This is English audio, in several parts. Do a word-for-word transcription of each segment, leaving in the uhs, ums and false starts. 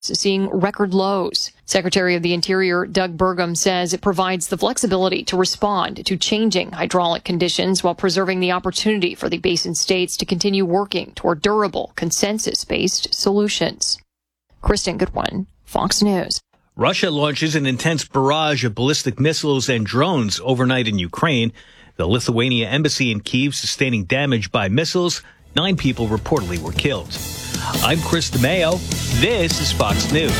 seeing record lows. Secretary of the Interior Doug Burgum says it provides the flexibility to respond to changing hydraulic conditions while preserving the opportunity for the basin states to continue working toward durable, consensus-based solutions. Kristen Goodwin, Fox News. Russia launches an intense barrage of ballistic missiles and drones overnight in Ukraine. The Lithuania embassy in Kyiv sustaining damage by missiles. Nine people reportedly were killed. I'm Chris DeMayo. This is Fox News.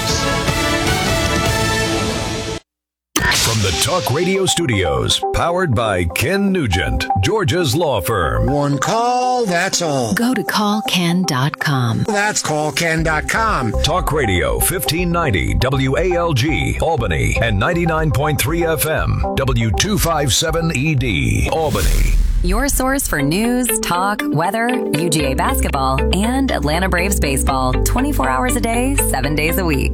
From the Talk Radio Studios, powered by Ken Nugent, Georgia's law firm. One call, that's all. Go to call ken dot com. That's call ken dot com. Talk Radio fifteen ninety W A L G, Albany, and ninety-nine point three F M, W two fifty-seven E D, Albany. Your source for news, talk, weather, U G A basketball, and Atlanta Braves baseball. twenty-four hours a day, seven days a week.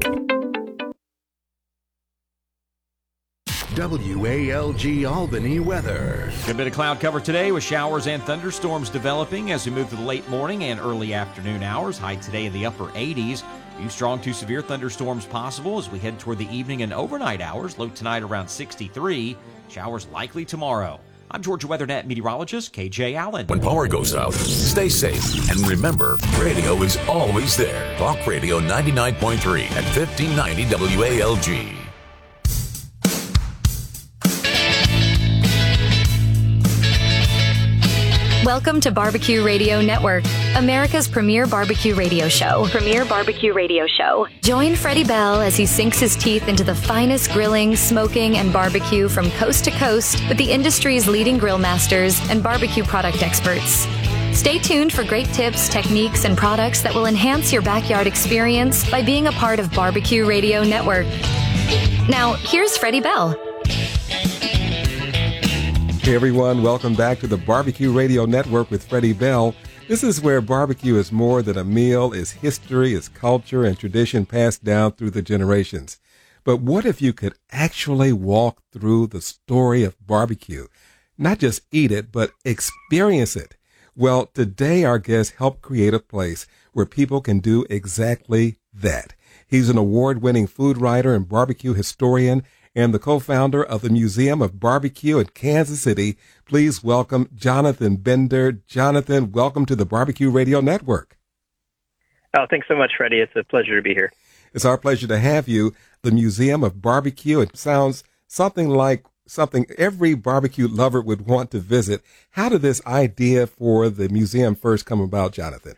W A L G Albany weather. Good bit of cloud cover today with showers and thunderstorms developing as we move to the late morning and early afternoon hours. High today in the upper eighties. Few strong to severe thunderstorms possible as we head toward the evening and overnight hours. Low tonight around sixty-three. Showers likely tomorrow. I'm Georgia WeatherNet meteorologist K J Allen. When power goes out, stay safe. And remember, radio is always there. Talk Radio ninety-nine point three and fifteen ninety W A L G. Welcome to Barbecue Radio Network, America's premier barbecue radio show. Premier barbecue radio show. Join Freddie Bell as he sinks his teeth into the finest grilling, smoking, and barbecue from coast to coast with the industry's leading grill masters and barbecue product experts. Stay tuned for great tips, techniques, and products that will enhance your backyard experience by being a part of Barbecue Radio Network. Now, here's Freddie Bell. Hey everyone, welcome back to the Barbecue Radio Network with Freddie Bell. This is where barbecue is more than a meal, it's history, it's culture, and tradition passed down through the generations. But what if you could actually walk through the story of barbecue? Not just eat it, but experience it. Well, today our guest helped create a place where people can do exactly that. He's an award-winning food writer and barbecue historian, and the co-founder of the Museum of Barbecue in Kansas City. Please welcome Jonathan Bender. Jonathan, welcome to the Barbecue Radio Network. Oh, thanks so much, Freddie. It's a pleasure to be here. It's our pleasure to have you. The Museum of Barbecue, it sounds something like something every barbecue lover would want to visit. How did this idea for the museum first come about, Jonathan?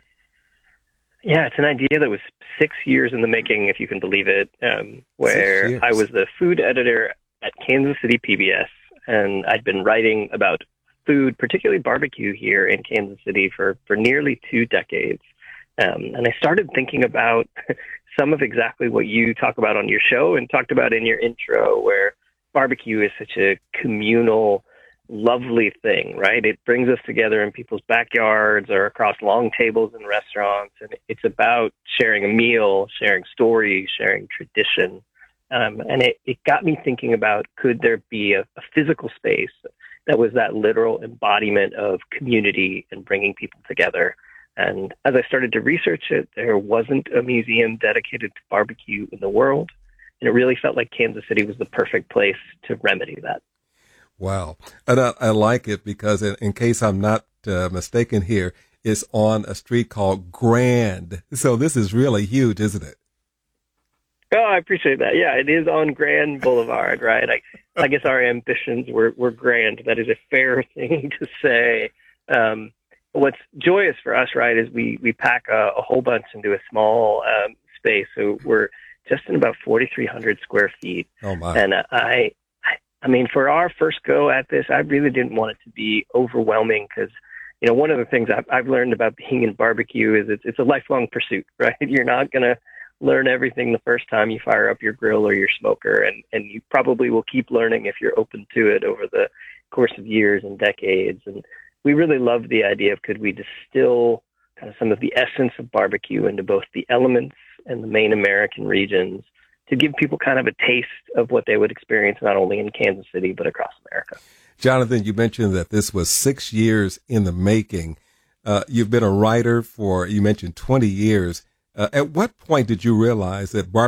Yeah, it's an idea that was six years in the making, if you can believe it, um, where I was the food editor at Kansas City P B S, and I'd been writing about food, particularly barbecue here in Kansas City for, for nearly two decades. Um, and I started thinking about some of exactly what you talk about on your show and talked about in your intro, where barbecue is such a communal, lovely thing, right? It brings us together in people's backyards or across long tables in restaurants. And it's about sharing a meal, sharing stories, sharing tradition. Um, and it, it got me thinking about, could there be a, a physical space that was that literal embodiment of community and bringing people together? And as I started to research it, there wasn't a museum dedicated to barbecue in the world. And it really felt like Kansas City was the perfect place to remedy that. Wow. And I, I like it because in, in case I'm not uh, mistaken here, it's on a street called Grand. So this is really huge, isn't it? Oh, I appreciate that. Yeah, it is on Grand Boulevard, right? I, I guess our ambitions were, were grand. That is a fair thing to say. Um, what's joyous for us, right, is we, we pack a, a whole bunch into a small um, space. So we're just in about forty-three hundred square feet. Oh, my. And uh, I... I mean, for our first go at this, I really didn't want it to be overwhelming because, you know, one of the things I've, I've learned about being in barbecue is it's, it's a lifelong pursuit, right? You're not going to learn everything the first time you fire up your grill or your smoker, and, and you probably will keep learning if you're open to it over the course of years and decades. And we really love the idea of, could we distill kind of some of the essence of barbecue into both the elements and the main American regions to give people kind of a taste of what they would experience not only in Kansas City, but across America. Jonathan, you mentioned that this was six years in the making. Uh, you've been a writer for, you mentioned twenty years. Uh, at what point did you realize that barbecue